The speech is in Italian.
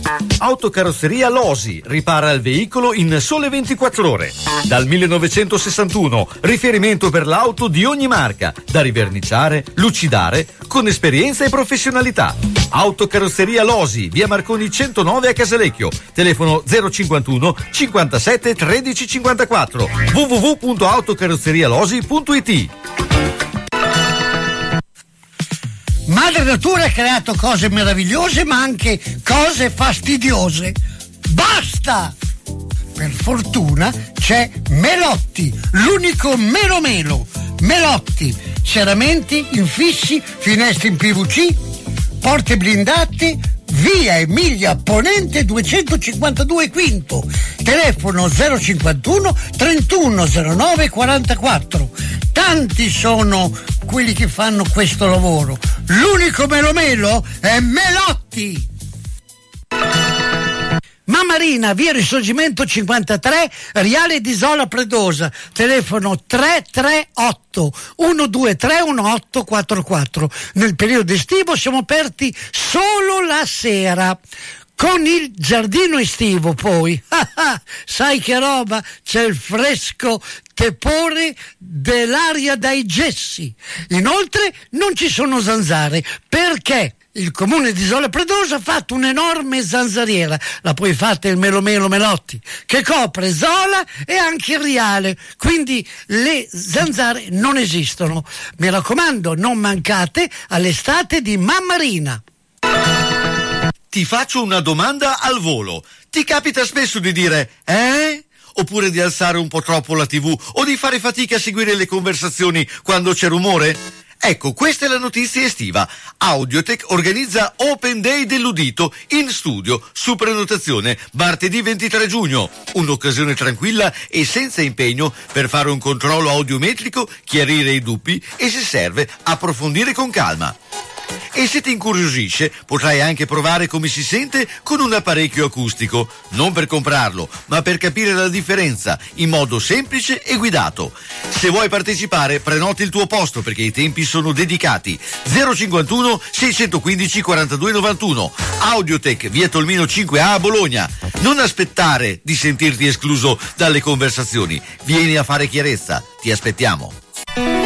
Autocarrozzeria Losi ripara il veicolo in sole 24 ore. Dal 1961, riferimento per l'auto di ogni marca, da riverniciare, lucidare, con esperienza e professionalità. Autocarrozzeria Losi, via Marconi 109 a Casalecchio, telefono 051 57 13 54, www.autocarrozzerialosi.it. Madre Natura ha creato cose meravigliose ma anche cose fastidiose. Basta! Per fortuna c'è Melotti, l'unico melo. Melotti, serramenti, infissi, finestre in PVC, porte blindate, via Emilia Ponente 252 Quinto, telefono 051 3109 44. Tanti sono quelli che fanno questo lavoro. L'unico melo è Melotti. Mammarina, via Risorgimento 53, Riale di Isola Predosa, telefono 338 123 1844. Nel periodo estivo siamo aperti solo la sera. Con il giardino estivo poi, sai che roba, c'è il fresco tepore dell'aria dai gessi. Inoltre non ci sono zanzare, perché il comune di Isola Predosa ha fatto un'enorme zanzariera, la poi fatta il Melotti, che copre Isola e anche il Riale, quindi le zanzare non esistono. Mi raccomando, non mancate all'estate di Mammarina. Ti faccio una domanda al volo. Ti capita spesso di dire oppure di alzare un po' troppo la TV o di fare fatica a seguire le conversazioni quando c'è rumore? Ecco, questa è la notizia estiva. Audiotech organizza Open Day dell'udito in studio su prenotazione martedì 23 giugno. Un'occasione tranquilla e senza impegno per fare un controllo audiometrico, chiarire i dubbi e, se serve, approfondire con calma. E se ti incuriosisce, potrai anche provare come si sente con un apparecchio acustico, non per comprarlo, ma per capire la differenza in modo semplice e guidato. Se vuoi partecipare, prenoti il tuo posto perché i tempi sono dedicati. 051 615 42 91. Audiotech, via Tolmino 5A a Bologna. Non aspettare di sentirti escluso dalle conversazioni. Vieni a fare chiarezza. Ti aspettiamo.